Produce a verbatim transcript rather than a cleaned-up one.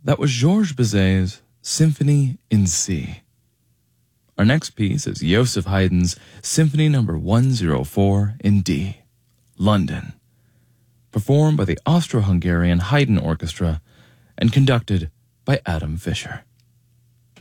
That was Georges Bizet's Symphony in C. Our next piece is Joseph Haydn's Symphony Number one oh four in D, London, performed by the Austro-Hungarian Haydn Orchestra and conducted by Adam Fischer.